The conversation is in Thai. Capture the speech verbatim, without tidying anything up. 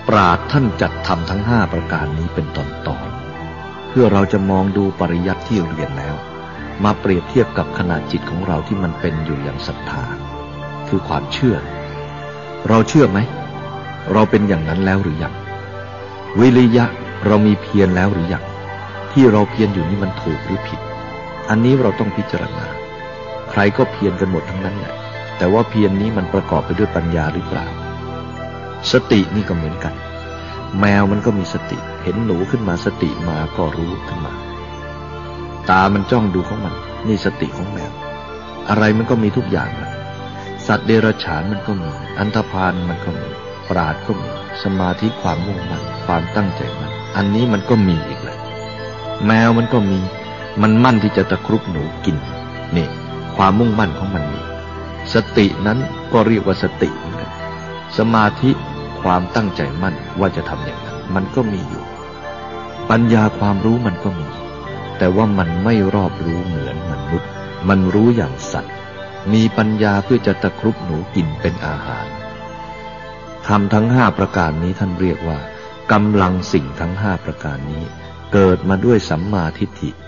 ปราชญ์ท่านจัดทำทั้งห้าประการนี้เป็นตอนๆเพื่อเราจะมองดูปริยัติที่เรียนแล้วมาเปรียบเทียบกับขนาดจิตของเราที่มันเป็นอยู่อย่างศรัทธาคือความเชื่อเราเชื่อไหมเราเป็นอย่างนั้นแล้วหรือยังวิริยะเรามีเพียรแล้วหรือยังที่เราเพียรอยู่นี่มันถูกหรือผิดอันนี้เราต้องพิจารณาใครก็เพียรกันหมดทั้งนั้นแหละแต่ว่าเพียรนี้มันประกอบไปด้วยปัญญาหรือเปล่าสตินี่ก็เหมือนกันแมวมันก็มีสติเห็นหนูขึ้นมาสติมาก็รู้ขึ้นมาตามันจ้องดูของมันนี่สติของแมวอะไรมันก็มีทุกอย่างนะสัตว์เดรัจฉานมันก็มีอันธพาลมันก็มีปราชญ์ก็มีสมาธิความมุ่งมั่นความตั้งใจมั่นอันนี้มันก็มีอีกแหละแมวมันก็มีมันมั่นที่จะตะครุบหนูกินนี่ความมุ่งมั่นของมันมีสตินั้นก็เรียกว่าสติเหมือนกันสมาธิความตั้งใจมั่นว่าจะทำอย่างนั้นมันก็มีอยู่ปัญญาความรู้มันก็มีแต่ว่ามันไม่รอบรู้เหมือนมนุษย์มันรู้อย่างสัตว์มีปัญญาเพื่อจะตะครุบหนูกินเป็นอาหารทำทั้งห้าประการนี้ท่านเรียกว่ากำลังสิ่งทั้งห้าประการนี้เกิดมาด้วยสัมมาทิฏฐิ